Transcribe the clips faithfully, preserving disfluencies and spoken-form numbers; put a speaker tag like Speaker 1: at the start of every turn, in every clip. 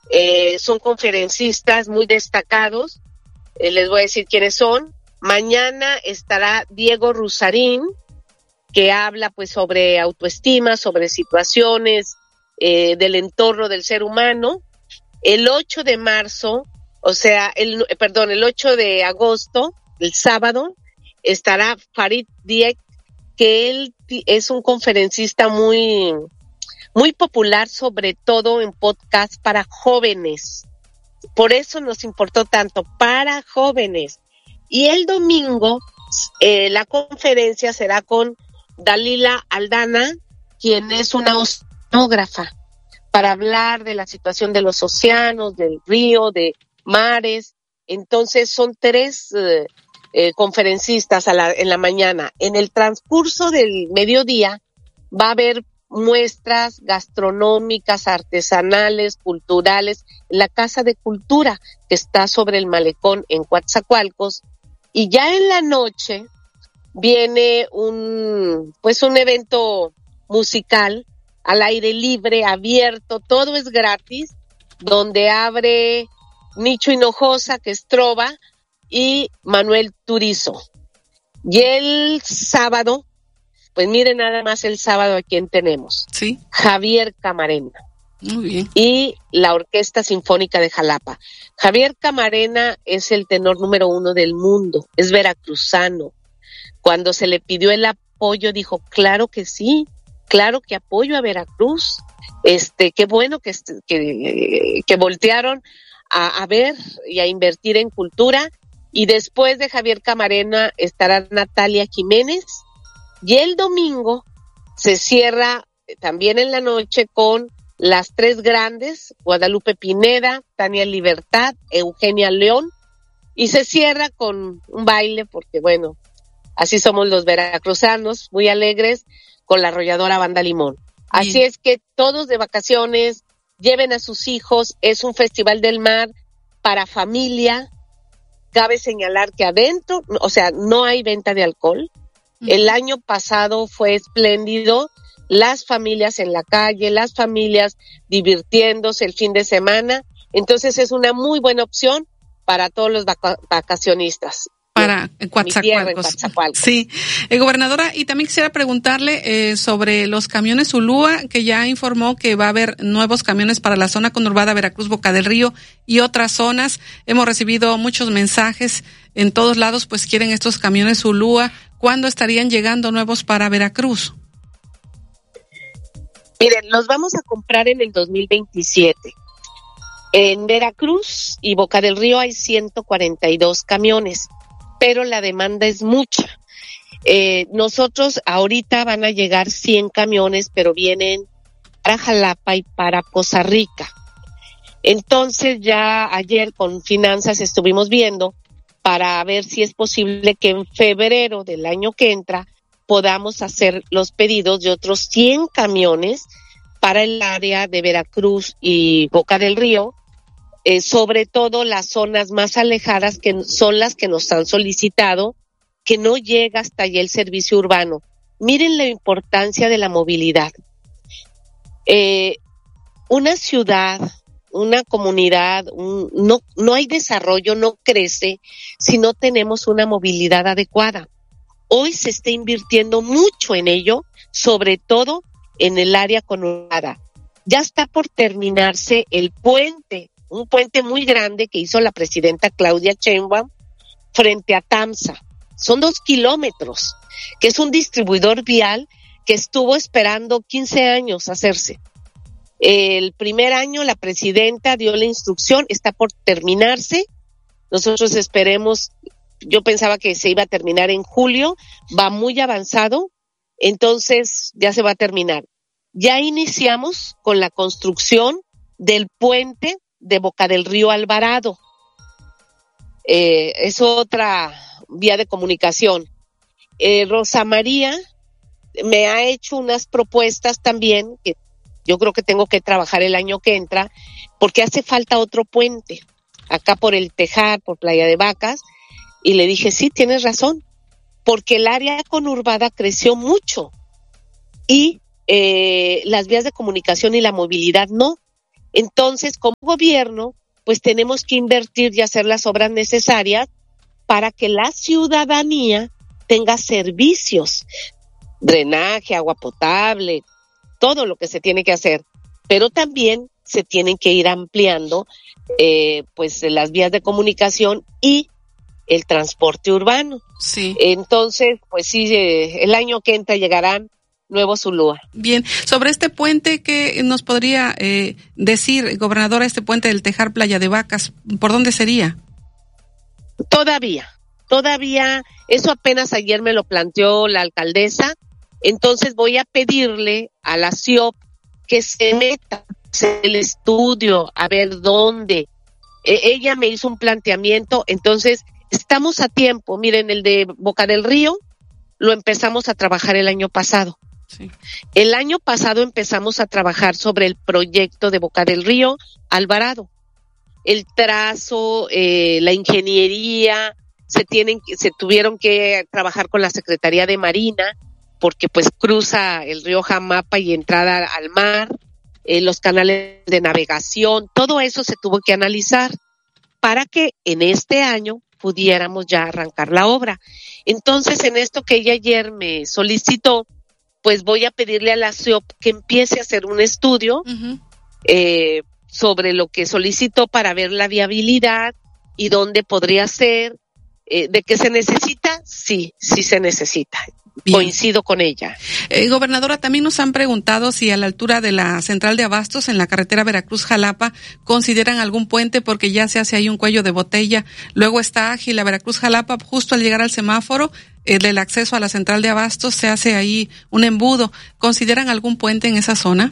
Speaker 1: Eh, son conferencistas muy destacados. Eh, les voy a decir quiénes son. Mañana estará Diego Rusarín, que habla pues sobre autoestima, sobre situaciones eh, del entorno del ser humano. El ocho de marzo, o sea, el perdón, el ocho de agosto, el sábado, estará Farid Dieck, que él es un conferencista muy, muy popular, sobre todo en podcast para jóvenes. Por eso nos importó tanto, para jóvenes. Y el domingo, eh, la conferencia será con Dalila Aldana, quien es una oceanógrafa, para hablar de la situación de los océanos, del río, de mares. Entonces son tres eh, eh, conferencistas a la, en la mañana. En el transcurso del mediodía va a haber muestras gastronómicas, artesanales, culturales, en la Casa de Cultura, que está sobre el malecón en Coatzacoalcos. Y ya en la noche viene un, pues un evento musical al aire libre, abierto, todo es gratis, donde abre Nicho Hinojosa, que es trova, y Manuel Turizo. Y el sábado, pues miren nada más el sábado a quién tenemos.
Speaker 2: Sí.
Speaker 1: Javier Camarena.
Speaker 2: Muy bien.
Speaker 1: Y la Orquesta Sinfónica de Jalapa. Javier Camarena es el tenor número uno del mundo, es veracruzano. Cuando se le pidió el apoyo, dijo, claro que sí, claro que apoyo a Veracruz. Este, qué bueno que, que, que voltearon a, a ver y a invertir en cultura. Y después de Javier Camarena estará Natalia Jiménez. Y el domingo se cierra también en la noche con las tres grandes, Guadalupe Pineda, Tania Libertad, Eugenia León, y se cierra con un baile, porque bueno, así somos los veracruzanos, muy alegres, con la arrolladora Banda Limón. Así
Speaker 2: Bien.
Speaker 1: es que todos de vacaciones, lleven a sus hijos, es un festival del mar para familia. Cabe señalar que adentro, o sea, no hay venta de alcohol. Uh-huh. El año pasado fue espléndido, las familias en la calle, las familias divirtiéndose el fin de semana. Entonces es una muy buena opción para todos los vaca- vacacionistas.
Speaker 2: Para Coatzacoalcos. Sí, eh, gobernadora, y también quisiera preguntarle eh, sobre los camiones Ulúa, que ya informó que va a haber nuevos camiones para la zona conurbada Veracruz, Boca del Río y otras zonas. Hemos recibido muchos mensajes en todos lados, pues quieren estos camiones Ulúa. ¿Cuándo estarían llegando nuevos para Veracruz?
Speaker 1: Miren, los vamos a comprar en el dos mil veintisiete. En Veracruz y Boca del Río hay ciento cuarenta y dos camiones, pero la demanda es mucha. Eh, nosotros ahorita van a llegar cien camiones, pero vienen para Jalapa y para Poza Rica. Entonces ya ayer con Finanzas estuvimos viendo para ver si es posible que en febrero del año que entra podamos hacer los pedidos de otros cien camiones para el área de Veracruz y Boca del Río, eh, sobre todo las zonas más alejadas, que son las que nos han solicitado, que no llega hasta allá el servicio urbano. Miren la importancia de la movilidad. Eh, una ciudad, una comunidad, un, no, no hay desarrollo, no crece si no tenemos una movilidad adecuada. Hoy se está invirtiendo mucho en ello, sobre todo en el área conurbada. Ya está por terminarse el puente, un puente muy grande que hizo la presidenta Claudia Sheinbaum frente a Tamsa. Son dos kilómetros, que es un distribuidor vial que estuvo esperando quince años hacerse. El primer año la presidenta dio la instrucción, está por terminarse. Nosotros esperemos, yo pensaba que se iba a terminar en julio, va muy avanzado, entonces ya se va a terminar. Ya iniciamos con la construcción del puente de Boca del Río Alvarado. Eh, es otra vía de comunicación. Eh, Rosa María me ha hecho unas propuestas también, que yo creo que tengo que trabajar el año que entra, porque hace falta otro puente, acá por el Tejar, por Playa de Vacas, y le dije, sí, tienes razón, porque el área conurbada creció mucho, y eh, las vías de comunicación y la movilidad no. Entonces, como gobierno, pues tenemos que invertir y hacer las obras necesarias para que la ciudadanía tenga servicios, drenaje, agua potable, todo lo que se tiene que hacer, pero también se tienen que ir ampliando eh, pues las vías de comunicación y el transporte urbano.
Speaker 2: Sí.
Speaker 1: Entonces, pues sí, eh, el año que entra llegarán nuevos Ulúa.
Speaker 2: Bien, sobre este puente, ¿qué nos podría eh, decir, gobernadora, este puente del Tejar Playa de Vacas? ¿Por dónde sería?
Speaker 1: Todavía, todavía, eso apenas ayer me lo planteó la alcaldesa, entonces voy a pedirle a la C I O P que se meta el estudio, a ver dónde. Eh, ella me hizo un planteamiento, entonces estamos a tiempo. Miren, el de Boca del Río lo empezamos a trabajar el año pasado.
Speaker 2: Sí.
Speaker 1: El año pasado empezamos a trabajar sobre el proyecto de Boca del Río Alvarado. El trazo, eh, la ingeniería, se tienen, se tuvieron que trabajar con la Secretaría de Marina, porque pues cruza el río Jamapa y entrada al mar, eh, los canales de navegación, todo eso se tuvo que analizar para que en este año pudiéramos ya arrancar la obra. Entonces, en esto que ella ayer me solicitó, pues voy a pedirle a la C I O P que empiece a hacer un estudio uh-huh. eh, sobre lo que solicitó para ver la viabilidad y dónde podría ser, eh, de que se necesita, sí, sí se necesita. Bien. Coincido con ella.
Speaker 2: Eh, gobernadora, también nos han preguntado si a la altura de la central de abastos en la carretera Veracruz-Jalapa consideran algún puente, porque ya se hace ahí un cuello de botella. Luego está Ágila, Veracruz-Jalapa, justo al llegar al semáforo eh, del acceso a la central de abastos se hace ahí un embudo. ¿Consideran algún puente en esa zona?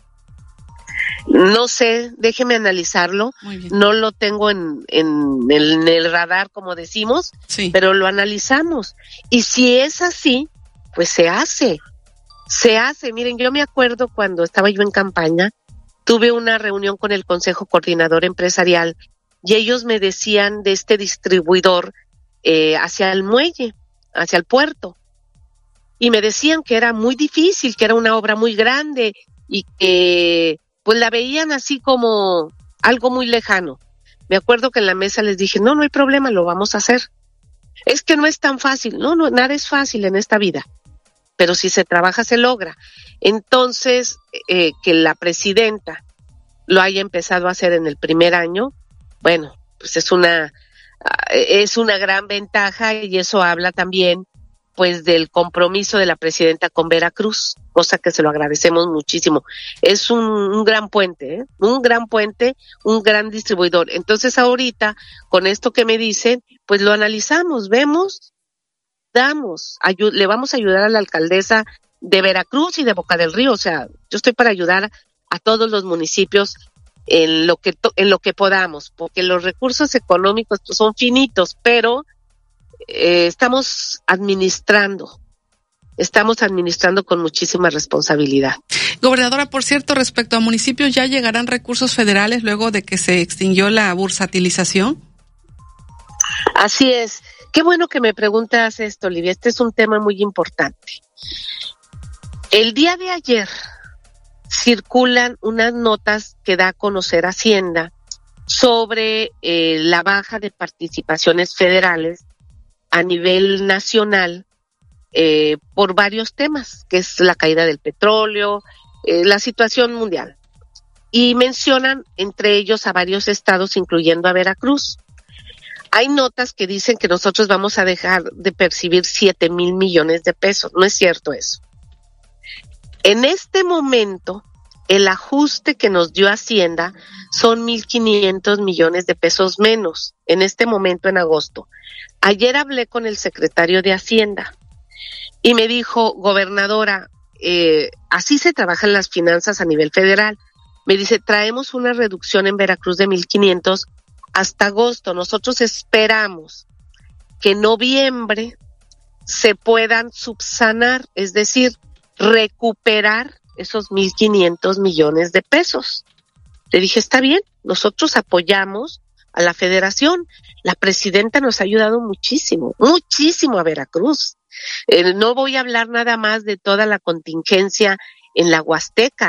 Speaker 1: No sé, déjeme analizarlo. No lo tengo en, en, en el radar, como decimos, sí. Pero lo analizamos. Y si es así, pues se hace. Se hace. Miren, yo me acuerdo cuando estaba yo en campaña, tuve una reunión con el Consejo Coordinador Empresarial y ellos me decían de este distribuidor eh, hacia el muelle, hacia el puerto. Y me decían que era muy difícil, que era una obra muy grande y que pues la veían así como algo muy lejano. Me acuerdo que en la mesa les dije, no, no hay problema, lo vamos a hacer. Es que no es tan fácil. No, no, nada es fácil en esta vida. Pero si se trabaja, se logra. Entonces, eh, que la presidenta lo haya empezado a hacer en el primer año, bueno, pues es una, es una gran ventaja y eso habla también pues del compromiso de la presidenta con Veracruz, cosa que se lo agradecemos muchísimo. Es un, un gran puente, ¿eh? un gran puente, un gran distribuidor. Entonces ahorita, con esto que me dicen, pues lo analizamos, vemos, damos, ayu- le vamos a ayudar a la alcaldesa de Veracruz y de Boca del Río. O sea, yo estoy para ayudar a todos los municipios en lo que to- en lo que podamos, porque los recursos económicos pues, son finitos, pero Eh, estamos administrando, estamos administrando con muchísima responsabilidad.
Speaker 2: Gobernadora, por cierto, respecto a municipios, ¿ya llegarán recursos federales luego de que se extinguió la bursatilización?
Speaker 1: Así es. Qué bueno que me preguntas esto, Olivia. Este es un tema muy importante. El día de ayer circulan unas notas que da a conocer Hacienda sobre eh, la baja de participaciones federales a nivel nacional eh, por varios temas, que es la caída del petróleo, eh, la situación mundial. Y mencionan entre ellos a varios estados, incluyendo a Veracruz. Hay notas que dicen que nosotros vamos a dejar de percibir siete mil millones de pesos. No es cierto eso. En este momento, el ajuste que nos dio Hacienda son mil quinientos millones de pesos menos, en este momento en agosto. Ayer hablé con el secretario de Hacienda y me dijo, gobernadora, eh, así se trabajan las finanzas a nivel federal. Me dice, traemos una reducción en Veracruz de mil quinientos hasta agosto. Nosotros esperamos que en noviembre se puedan subsanar, es decir, recuperar esos mil quinientos millones de pesos. Le dije, está bien, nosotros apoyamos a la federación. La presidenta nos ha ayudado muchísimo, muchísimo a Veracruz. Eh, no voy a hablar nada más de toda la contingencia en la Huasteca.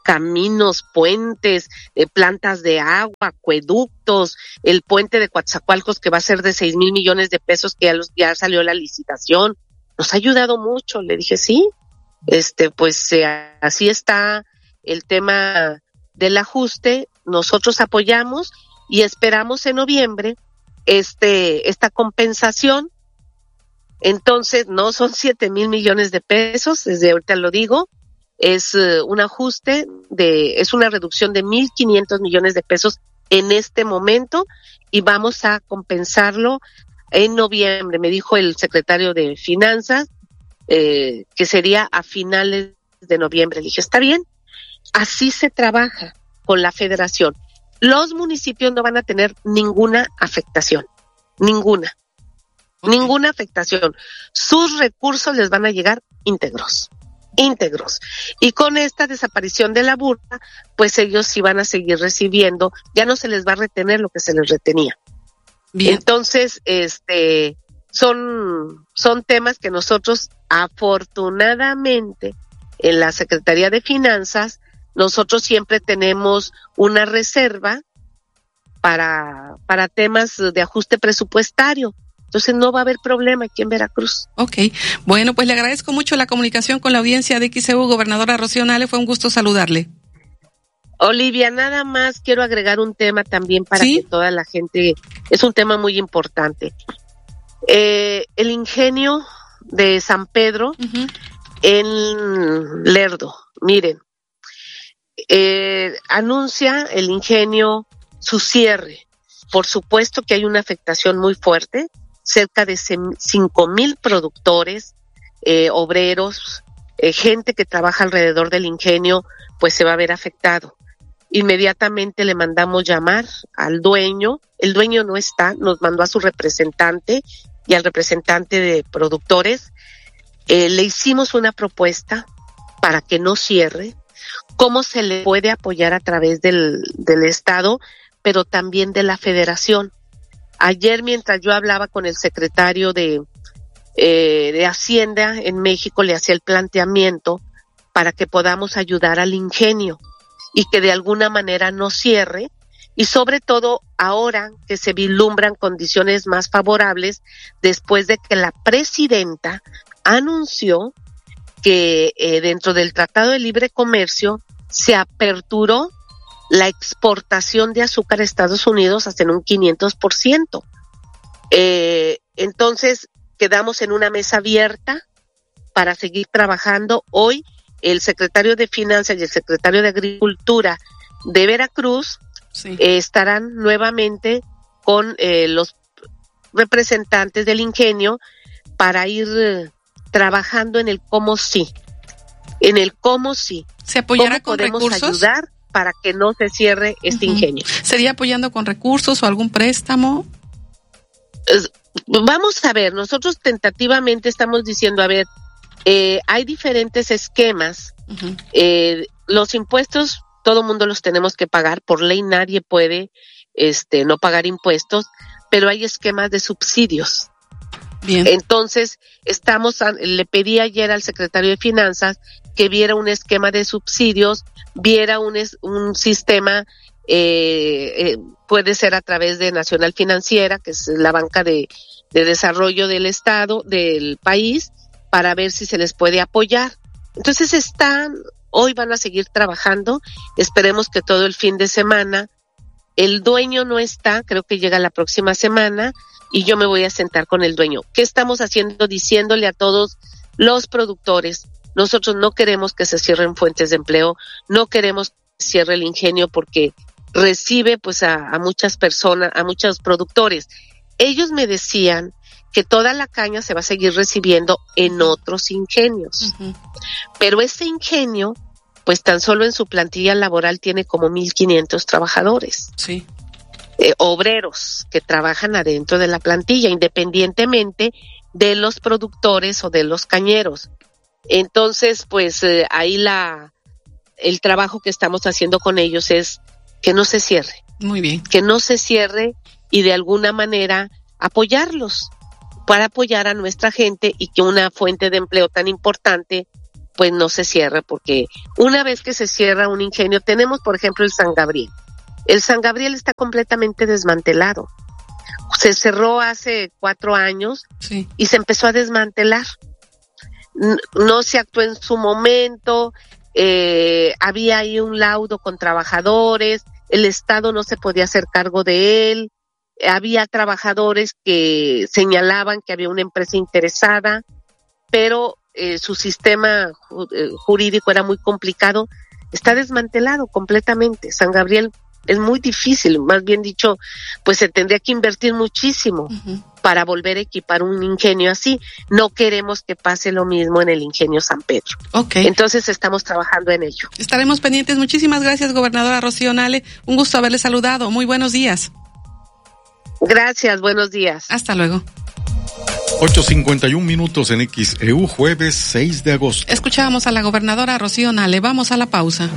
Speaker 1: caminos, puentes, eh, plantas de agua, acueductos, el puente de Coatzacoalcos que va a ser de seis mil millones de pesos, que ya, los, ya salió la licitación. Nos ha ayudado mucho. Le dije, sí, este, pues eh, así está el tema del ajuste. Nosotros apoyamos y esperamos en noviembre este, esta compensación. Entonces, no son siete mil millones de pesos, desde ahorita lo digo, es uh, un ajuste de, es una reducción de mil quinientos millones de pesos en este momento y vamos a compensarlo en noviembre. Me dijo el secretario de Finanzas eh, que sería a finales de noviembre. Le dije, está bien, así se trabaja con la federación. Los municipios no van a tener ninguna afectación, ninguna. Okay. Ninguna afectación. Sus recursos les van a llegar íntegros, íntegros. Y con esta desaparición de la burla, pues ellos sí van a seguir recibiendo, ya no se les va a retener lo que se les retenía. Bien. Entonces, este, son, son temas que nosotros, afortunadamente, en la Secretaría de Finanzas, nosotros siempre tenemos una reserva para, para temas de ajuste presupuestario. Entonces no va a haber problema aquí en Veracruz.
Speaker 2: Ok, bueno, pues le agradezco mucho la comunicación con la audiencia de X C U, gobernadora Rocío Nale, fue un gusto saludarle.
Speaker 1: Olivia, nada más quiero agregar un tema también para ¿Sí? que toda la gente, es un tema muy importante. Eh, el ingenio de San Pedro uh-huh. en Lerdo, miren, eh, anuncia el ingenio su cierre. Por supuesto que hay una afectación muy fuerte. Cerca de cinco mil productores, eh, obreros, eh, gente que trabaja alrededor del ingenio, pues se va a ver afectado. Inmediatamente le mandamos llamar al dueño, el dueño no está, nos mandó a su representante y al representante de productores, eh, le hicimos una propuesta para que no cierre, cómo se le puede apoyar a través del, del Estado, pero también de la Federación. Ayer, mientras yo hablaba con el secretario de, eh, de Hacienda en México, le hacía el planteamiento para que podamos ayudar al ingenio y que de alguna manera no cierre, y sobre todo ahora que se vislumbran condiciones más favorables después de que la presidenta anunció que eh, dentro del Tratado de Libre Comercio se aperturó la exportación de azúcar a Estados Unidos hasta en un quinientos por ciento. Eh, entonces, quedamos en una mesa abierta para seguir trabajando. Hoy, el secretario de Finanzas y el secretario de Agricultura de Veracruz sí. eh, estarán nuevamente con eh, los representantes del ingenio para ir eh, trabajando en el cómo sí. En el cómo sí.
Speaker 2: ¿Se apoyará con
Speaker 1: podemos
Speaker 2: recursos?
Speaker 1: Ayudar para que no se cierre este uh-huh. ingenio.
Speaker 2: ¿Sería apoyando con recursos o algún préstamo?
Speaker 1: Es, vamos a ver, nosotros tentativamente estamos diciendo, a ver, eh, hay diferentes esquemas. Uh-huh. Eh, los impuestos, todo mundo los tenemos que pagar, por ley nadie puede este, no pagar impuestos, pero hay esquemas de subsidios. Bien. Entonces, estamos, le pedí ayer al secretario de Finanzas que viera un esquema de subsidios, viera un, es, un sistema, eh, eh, puede ser a través de Nacional Financiera, que es la banca de, de desarrollo del Estado, del país, para ver si se les puede apoyar. Entonces están, hoy van a seguir trabajando, esperemos que todo el fin de semana. El dueño no está, creo que llega la próxima semana, y yo me voy a sentar con el dueño. ¿Qué estamos haciendo? Diciéndole a todos los productores, nosotros no queremos que se cierren fuentes de empleo, no queremos que se cierre el ingenio porque recibe pues a, a muchas personas, a muchos productores. Ellos me decían que toda la caña se va a seguir recibiendo en otros ingenios. Uh-huh. Pero ese ingenio, pues tan solo en su plantilla laboral tiene como mil quinientos trabajadores.
Speaker 2: Sí.
Speaker 1: Eh, obreros que trabajan adentro de la plantilla, independientemente de los productores o de los cañeros. Entonces, pues eh, ahí la el trabajo que estamos haciendo con ellos es que no se cierre.
Speaker 2: Muy bien.
Speaker 1: Que no se cierre y de alguna manera apoyarlos para apoyar a nuestra gente y que una fuente de empleo tan importante pues no se cierre, porque una vez que se cierra un ingenio, tenemos por ejemplo el San Gabriel. El San Gabriel está completamente desmantelado. Se cerró hace cuatro años sí. y se empezó a desmantelar. No se actuó en su momento, eh, había ahí un laudo con trabajadores, el Estado no se podía hacer cargo de él, había trabajadores que señalaban que había una empresa interesada, pero eh, su sistema jurídico era muy complicado. Está desmantelado completamente. San Gabriel es muy difícil, más bien dicho, pues se tendría que invertir muchísimo uh-huh. para volver a equipar un ingenio así. No queremos que pase lo mismo en el ingenio San Pedro.
Speaker 2: Okay.
Speaker 1: Entonces estamos trabajando en ello.
Speaker 2: Estaremos pendientes. Muchísimas gracias, gobernadora Rocío Nale. Un gusto haberle saludado. Muy buenos días.
Speaker 1: Gracias, buenos días.
Speaker 2: Hasta luego.
Speaker 3: ocho cincuenta y un minutos en X E U, jueves seis de agosto.
Speaker 2: Escuchábamos a la gobernadora Rocío Nale. Vamos a la pausa.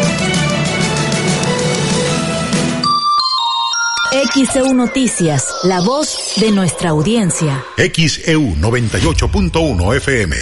Speaker 4: X E U Noticias, la voz de nuestra audiencia.
Speaker 5: X E U noventa y ocho punto uno F M.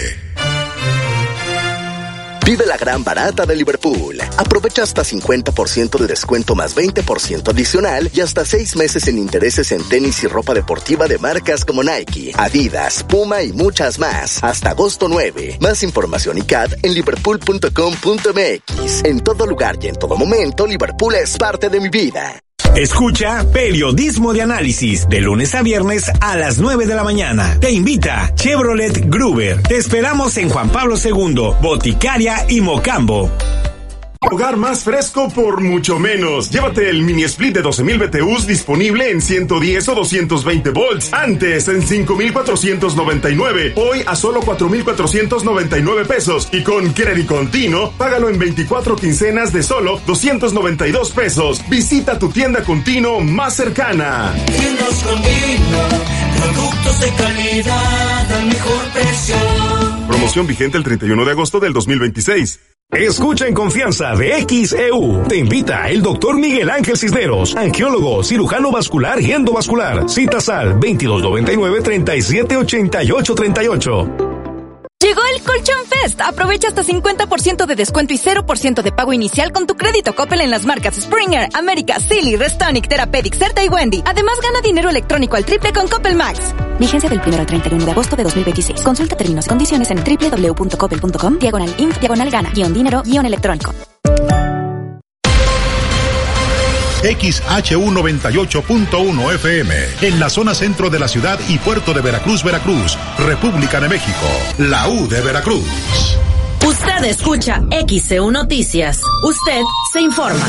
Speaker 6: Vive la gran barata de Liverpool. Aprovecha hasta cincuenta por ciento de descuento más veinte por ciento adicional y hasta seis meses en intereses en tenis y ropa deportiva de marcas como Nike, Adidas, Puma y muchas más. Hasta agosto nueve. Más información y C A D en liverpool punto com punto m x. En todo lugar y en todo momento, Liverpool es parte de mi vida.
Speaker 7: Escucha Periodismo de Análisis de lunes a viernes a las nueve de la mañana. Te invita Chevrolet Gruber. Te esperamos en Juan Pablo segundo, Boticaria y Mocambo.
Speaker 8: Hogar más fresco por mucho menos. Llévate el mini split de doce mil B T Us disponible en ciento diez o doscientos veinte volts. Antes en cinco mil cuatrocientos noventa y nueve. Hoy a solo cuatro mil cuatrocientos noventa y nueve pesos. Y con Crédito Continuo, págalo en veinticuatro quincenas de solo doscientos noventa y dos pesos. Visita tu tienda Continuo más cercana.
Speaker 9: Tiendas Continuo, productos de calidad al mejor precio.
Speaker 8: Promoción vigente el treinta y uno de agosto del dos mil veintiséis.
Speaker 7: Escucha en confianza de X E U. Te invita el doctor Miguel Ángel Cisneros, angiólogo, cirujano vascular y endovascular. Citas al veintidós noventa y nueve, treinta y siete ochenta y ocho treinta y ocho.
Speaker 10: Llegó el Colchón Fest. Aprovecha hasta cincuenta por ciento de descuento y cero por ciento de pago inicial con tu crédito Coppel en las marcas Springer, América, Silly, Restonic, Therapeutic, Certa y Wendy. Además, gana dinero electrónico al triple con Coppel Max. Vigencia del primero al treinta y uno de agosto de dos mil veintiséis. Consulta términos y condiciones en doble u doble u doble u punto coppel punto com, diagonal inf, diagonal gana, guión dinero, guión electrónico.
Speaker 5: X H U noventa y ocho punto uno F M, en la zona centro de la ciudad y puerto de Veracruz, Veracruz, República de México, la U de Veracruz.
Speaker 4: Usted escucha X E U Noticias. Usted se informa.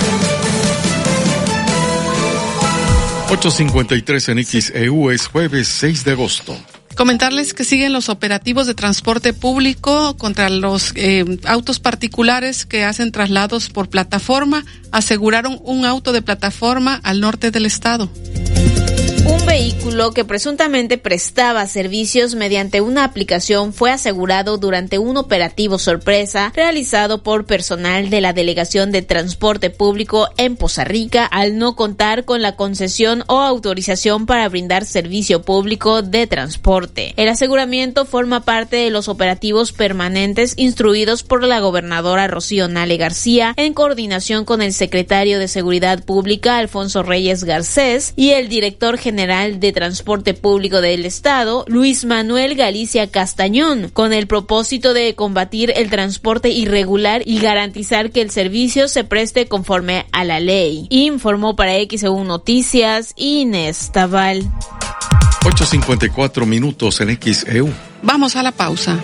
Speaker 3: ocho cincuenta y tres en X E U, es jueves seis de agosto.
Speaker 2: Comentarles que siguen los operativos de transporte público contra los eh, autos particulares que hacen traslados por plataforma. Aseguraron un auto de plataforma al norte del estado.
Speaker 11: Un vehículo que presuntamente prestaba servicios mediante una aplicación fue asegurado durante un operativo sorpresa realizado por personal de la Delegación de Transporte Público en Poza Rica al no contar con la concesión o autorización para brindar servicio público de transporte. El aseguramiento forma parte de los operativos permanentes instruidos por la gobernadora Rocío Nale García en coordinación con el secretario de Seguridad Pública Alfonso Reyes Garcés y el director general General de Transporte Público del Estado, Luis Manuel Galicia Castañón, con el propósito de combatir el transporte irregular y garantizar que el servicio se preste conforme a la ley. Informó para X E U Noticias Inés Taval.
Speaker 3: ocho cincuenta y cuatro minutos en X E U.
Speaker 2: Vamos a la pausa.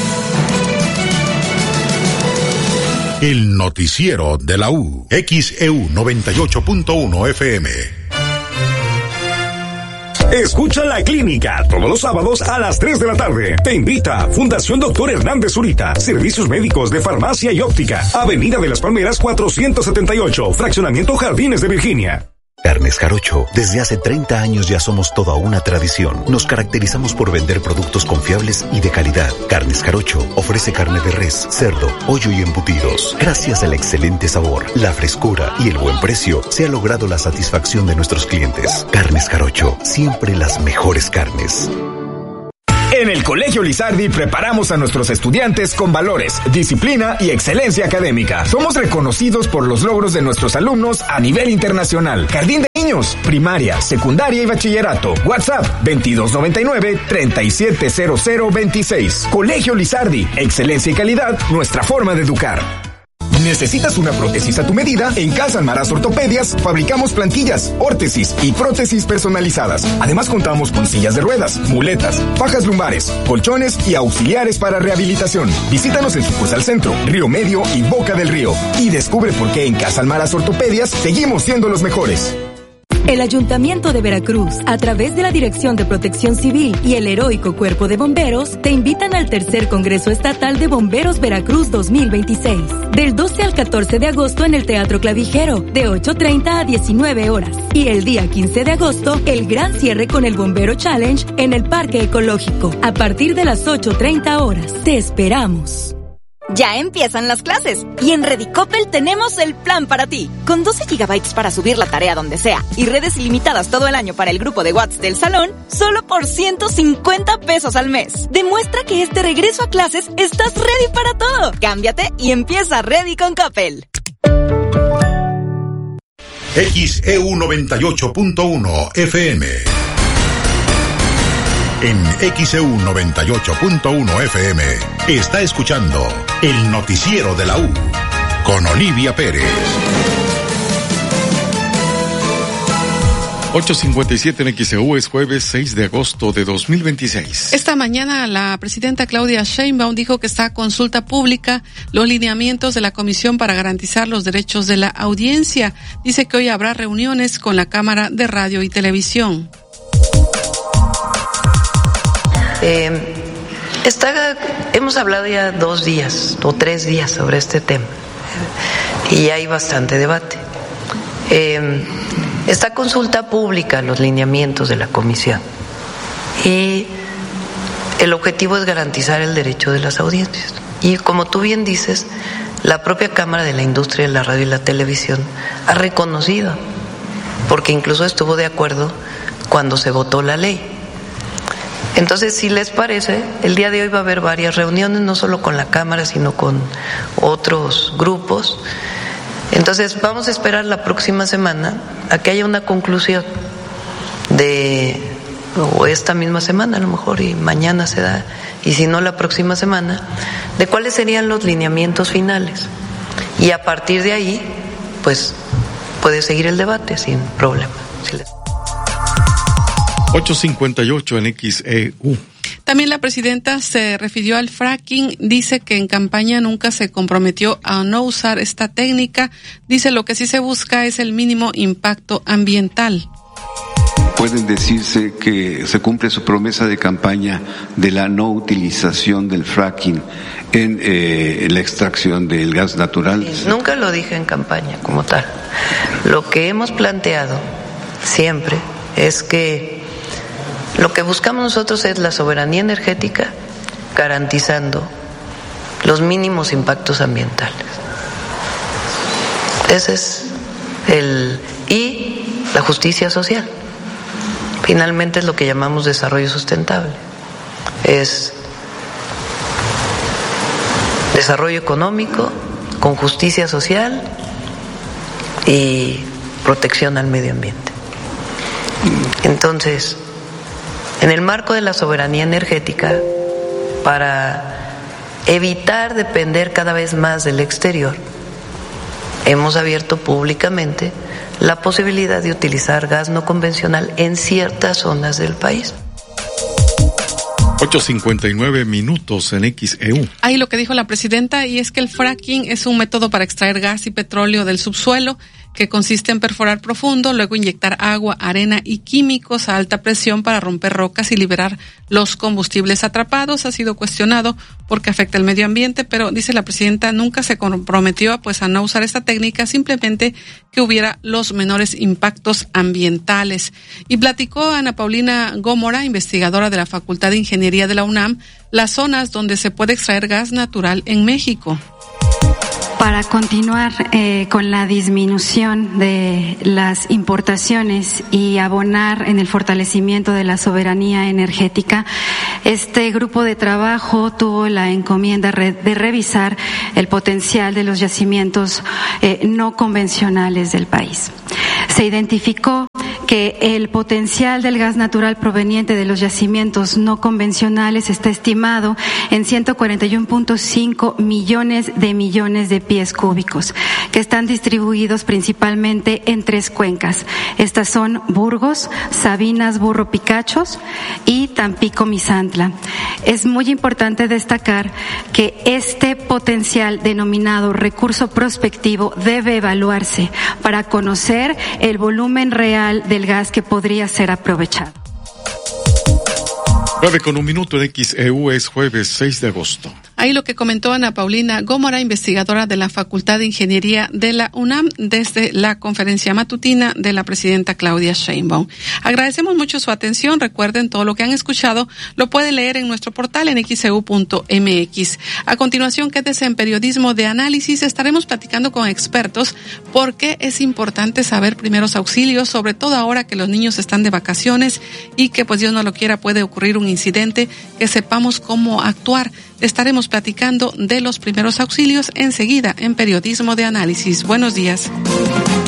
Speaker 5: El noticiero de la U. X E U noventa y ocho punto uno F M.
Speaker 7: Escucha La Clínica todos los sábados a las tres de la tarde. Te invita Fundación Doctor Hernández Zurita. Servicios médicos de farmacia y óptica. Avenida de las Palmeras cuatrocientos setenta y ocho. Fraccionamiento Jardines de Virginia.
Speaker 12: Carnes Jarocho, desde hace treinta años ya somos toda una tradición. Nos caracterizamos por vender productos confiables y de calidad. Carnes Jarocho ofrece carne de res, cerdo, pollo y embutidos. Gracias al excelente sabor, la frescura y el buen precio, se ha logrado la satisfacción de nuestros clientes. Carnes Jarocho, siempre las mejores carnes.
Speaker 13: En el Colegio Lizardi preparamos a nuestros estudiantes con valores, disciplina y excelencia académica. Somos reconocidos por los logros de nuestros alumnos a nivel internacional. Jardín de niños, primaria, secundaria y bachillerato. WhatsApp veintidós noventa y nueve, treinta y siete cero cero veintiséis. Colegio Lizardi, excelencia y calidad, nuestra forma de educar. ¿Necesitas una prótesis a tu medida? En Casa Almaraz Ortopedias fabricamos plantillas, órtesis y prótesis personalizadas. Además contamos con sillas de ruedas, muletas, fajas lumbares, colchones y auxiliares para rehabilitación. Visítanos en sucursal Centro, Río Medio y Boca del Río y descubre por qué en Casa Almaraz Ortopedias seguimos siendo los mejores.
Speaker 14: El Ayuntamiento de Veracruz, a través de la Dirección de Protección Civil y el Heroico Cuerpo de Bomberos, te invitan al tercer Congreso Estatal de Bomberos Veracruz dos mil veintiséis, del doce al catorce de agosto en el Teatro Clavijero, de ocho treinta a diecinueve horas. Y el día quince de agosto, el gran cierre con el Bombero Challenge en el Parque Ecológico, a partir de las ocho treinta horas. Te esperamos.
Speaker 10: Ya empiezan las clases y en Redicopel tenemos el plan para ti. Con doce gigabytes para subir la tarea donde sea y redes ilimitadas todo el año para el grupo de WhatsApp del salón, solo por ciento cincuenta pesos al mes. Demuestra que este regreso a clases estás ready para todo. Cámbiate y empieza Ready con Coppel.
Speaker 5: X E U noventa y ocho punto uno F M. En X E U noventa y ocho punto uno F M está escuchando el noticiero de la U con Olivia Pérez.
Speaker 3: ocho cincuenta y siete en X E U, es jueves seis de agosto de dos mil veintiséis.
Speaker 2: Esta mañana la presidenta Claudia Sheinbaum dijo que está a consulta pública los lineamientos de la Comisión para garantizar los derechos de la audiencia. Dice que hoy habrá reuniones con la Cámara de Radio y Televisión.
Speaker 15: Eh, está, hemos hablado ya dos días o tres días sobre este tema y ya hay bastante debate. Eh, está consulta pública los lineamientos de la comisión y el objetivo es garantizar el derecho de las audiencias. Y como tú bien dices, la propia Cámara de la Industria de la Radio y la Televisión ha reconocido, porque incluso estuvo de acuerdo cuando se votó la ley. Entonces, si les parece, el día de hoy va a haber varias reuniones, no solo con la Cámara, sino con otros grupos. Entonces, vamos a esperar la próxima semana a que haya una conclusión de, o esta misma semana a lo mejor, y mañana se da, y si no la próxima semana, de cuáles serían los lineamientos finales. Y a partir de ahí, pues, puede seguir el debate sin problema. Si les...
Speaker 3: ocho cincuenta y ocho en X E U.
Speaker 2: También la presidenta se refirió al fracking, dice que en campaña nunca se comprometió a no usar esta técnica, dice lo que sí se busca es el mínimo impacto ambiental.
Speaker 16: Pueden decirse que se cumple su promesa de campaña de la no utilización del fracking en eh, la extracción del gas natural.
Speaker 15: Sí, nunca lo dije en campaña como tal. Lo que hemos planteado siempre es que lo que buscamos nosotros es la soberanía energética, garantizando los mínimos impactos ambientales. Ese es el... y la justicia social. Finalmente es lo que llamamos desarrollo sustentable. Es desarrollo económico con justicia social y protección al medio ambiente. Entonces, en el marco de la soberanía energética, para evitar depender cada vez más del exterior, hemos abierto públicamente la posibilidad de utilizar gas no convencional en ciertas zonas del país.
Speaker 3: ocho cincuenta y nueve minutos en X E U.
Speaker 2: Ahí lo que dijo la presidenta, y es que el fracking es un método para extraer gas y petróleo del subsuelo, que consiste en perforar profundo, luego inyectar agua, arena y químicos a alta presión para romper rocas y liberar los combustibles atrapados. Ha sido cuestionado porque afecta el medio ambiente, pero dice la presidenta nunca se comprometió pues a no usar esta técnica, simplemente que hubiera los menores impactos ambientales. Y platicó Ana Paulina Gómora, investigadora de la Facultad de Ingeniería de la UNAM, las zonas donde se puede extraer gas natural en México.
Speaker 17: para continuar eh, con la disminución de las importaciones y abonar en el fortalecimiento de la soberanía energética, este grupo de trabajo tuvo la encomienda de revisar el potencial de los yacimientos eh, no convencionales del país. Se identificó que el potencial del gas natural proveniente de los yacimientos no convencionales está estimado en ciento cuarenta y uno punto cinco millones de millones de pies cúbicos, que están distribuidos principalmente en tres cuencas. Estas son Burgos, Sabinas, Burro Picachos y Tampico Misantla. Es muy importante destacar que este potencial denominado recurso prospectivo debe evaluarse para conocer el volumen real del gas que podría ser aprovechado.
Speaker 3: nueve con un minuto en X E U, es jueves seis de agosto.
Speaker 2: Ahí lo que comentó Ana Paulina Gómora, investigadora de la Facultad de Ingeniería de la UNAM, desde la conferencia matutina de la presidenta Claudia Sheinbaum. Agradecemos mucho su atención. Recuerden, todo lo que han escuchado lo pueden leer en nuestro portal en x e u punto m x. A continuación, quédese en Periodismo de Análisis. Estaremos platicando con expertos por qué es importante saber primeros auxilios, sobre todo ahora que los niños están de vacaciones y que, pues Dios no lo quiera, puede ocurrir un incidente, que sepamos cómo actuar. Estaremos platicando de los primeros auxilios enseguida en Periodismo de Análisis. Buenos días.